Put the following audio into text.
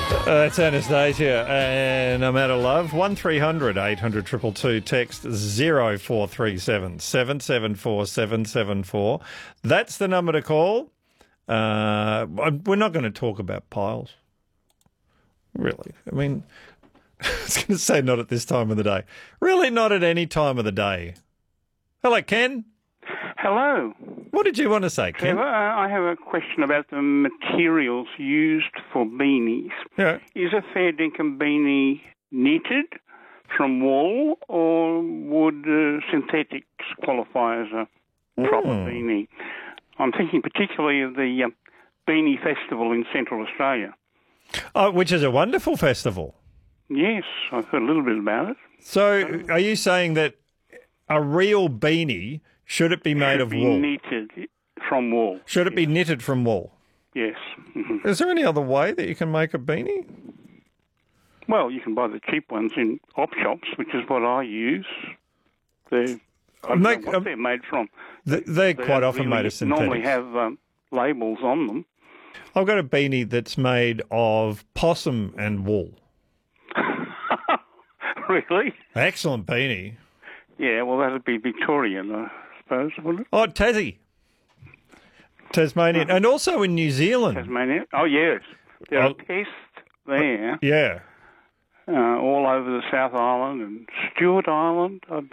It's Anastasia and I'm out of love. 1300 800 222, text 0437 774 774. That's the number to call. We're not going to talk about piles. Really. I mean, I was going to say not at this time of the day. Really not at any time of the day. Hello, Ken. Hello. What did you want to say, Ken? Trevor, I have a question about the materials used for beanies. Yeah. Is a fair dinkum beanie knitted from wool, or would synthetics qualify as a proper beanie? I'm thinking particularly of the Beanie Festival in Central Australia. Oh, which is a wonderful festival. Yes, I've heard a little bit about it. So are you saying that a real beanie, should it be made of wool? Knitted from wool. Should it be knitted from wool? Yes. Mm-hmm. Is there any other way that you can make a beanie? Well, you can buy the cheap ones in op shops, which is what I use. I don't know what they're made from. They're quite often made of synthetics. Normally have labels on them. I've got a beanie that's made of possum and wool. Really? Excellent beanie. Yeah, well, that'd be Victorian, I suppose, wouldn't it? Oh, Tasmanian. And also in New Zealand. Tasmania? Oh, yes. There are pests there. Yeah. All over the South Island and Stewart Island, I